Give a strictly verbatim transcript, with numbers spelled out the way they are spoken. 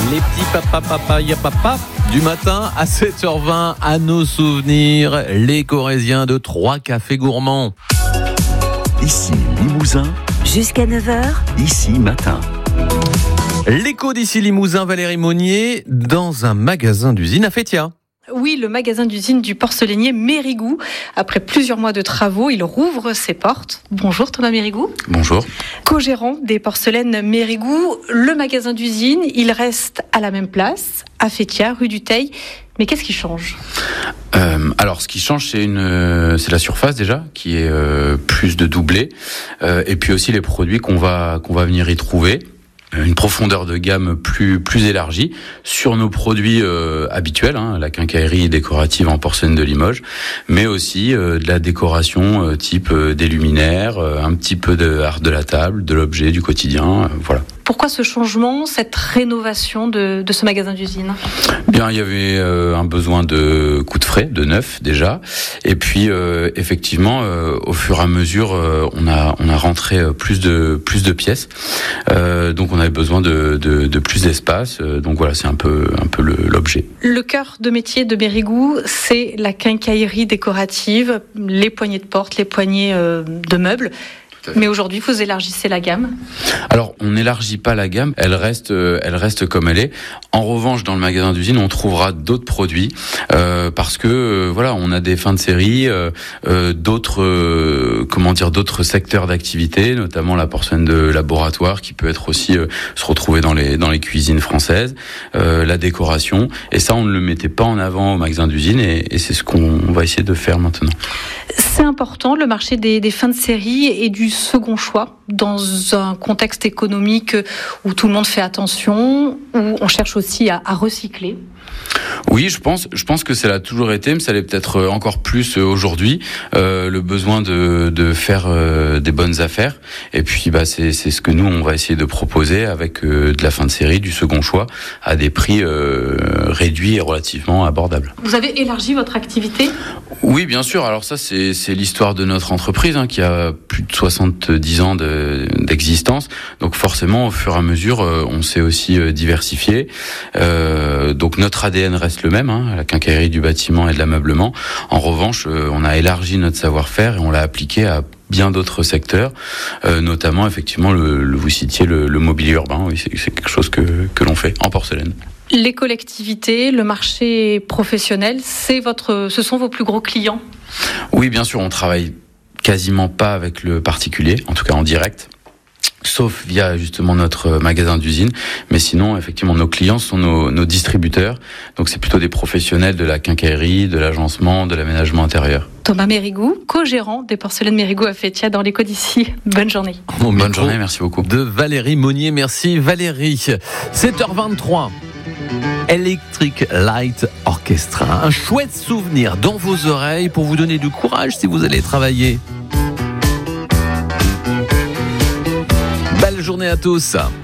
Les petits papa papa ya papa du matin à sept heures vingt à nos souvenirs, les Corésiens de trois cafés gourmands. Ici Limousin. Jusqu'à neuf heures. Ici Matin. L'écho d'ici Limousin, Valérie Monnier, dans un magasin d'usine à Fétia. Oui, le magasin d'usine du porcelainier Mérigou. Après plusieurs mois de travaux, il rouvre ses portes. Bonjour Thomas Mérigou. Bonjour. Co-gérant des porcelaines Mérigou, le magasin d'usine, il reste à la même place, à Fétia, rue du Teil. Mais qu'est-ce qui change ? euh, Alors, ce qui change, c'est une, c'est la surface déjà, qui est euh, plus de doublé, euh, et puis aussi les produits qu'on va qu'on va venir y trouver. Une profondeur de gamme plus plus élargie sur nos produits euh, habituels, hein, la quincaillerie décorative en porcelaine de Limoges, mais aussi euh, de la décoration euh, type euh, des luminaires, euh, un petit peu de art de la table, de l'objet, du quotidien, euh, voilà. Pourquoi ce changement, cette rénovation de, de ce magasin d'usine ? Bien, il y avait euh, un besoin de coup de frais, de neuf déjà, et puis euh, effectivement, euh, au fur et à mesure, euh, on a on a rentré plus de plus de pièces, euh, donc on avait besoin de de, de plus d'espace. Euh, donc voilà, c'est un peu un peu le, l'objet. Le cœur de métier de Mérigou, c'est la quincaillerie décorative, les poignées de porte, les poignées euh, de meubles. Mais aujourd'hui, vous élargissez la gamme ? Alors, on n'élargit pas la gamme, elle reste, euh, elle reste comme elle est. En revanche, dans le magasin d'usine, on trouvera d'autres produits euh, parce que euh, voilà, on a des fins de série, euh, euh, d'autres, euh, comment dire, d'autres secteurs d'activité, notamment la porcelaine de laboratoire qui peut être aussi euh, se retrouver dans les dans les cuisines françaises, euh, la décoration. Et ça, on ne le mettait pas en avant au magasin d'usine, et, et c'est ce qu'on va essayer de faire maintenant. C'est important, le marché des, des fins de série et du second choix dans un contexte économique où tout le monde fait attention, où on cherche aussi à, à recycler. Oui, je pense, je pense que ça l'a toujours été, mais ça l'est peut-être encore plus aujourd'hui. Euh, le besoin de, de faire euh, des bonnes affaires. Et puis, bah, c'est, c'est ce que nous on va essayer de proposer avec euh, de la fin de série, du second choix, à des prix euh, réduits et relativement abordables. Vous avez élargi votre activité ? Oui, bien sûr. Alors ça, c'est, c'est l'histoire de notre entreprise, hein, qui a plus de soixante-dix ans de, d'existence. Donc forcément, au fur et à mesure, euh, on s'est aussi euh, diversifié. Euh, donc notre A D N reste le même, hein, la quincaillerie du bâtiment et de l'ameublement. En revanche, euh, on a élargi notre savoir-faire et on l'a appliqué à bien d'autres secteurs, euh, notamment effectivement le, le vous citiez le, le mobilier urbain. Oui, c'est, c'est quelque chose que que l'on fait en porcelaine. Les collectivités, le marché professionnel, c'est votre, ce sont vos plus gros clients ? Oui, bien sûr, on travaille quasiment pas avec le particulier, en tout cas en direct, sauf via justement notre magasin d'usine. Mais sinon, effectivement, nos clients sont nos, nos distributeurs. Donc c'est plutôt des professionnels de la quincaillerie, de l'agencement, de l'aménagement intérieur. Thomas Mérigou, co-gérant des porcelaines Mérigou à Fétia dans l'écho d'ici. Bonne journée. Bon, bonne journée, merci beaucoup. De Valérie Monnier, merci Valérie. sept heures vingt-trois. Electric Light Orchestra, un chouette souvenir dans vos oreilles pour vous donner du courage si vous allez travailler. Belle journée à tous.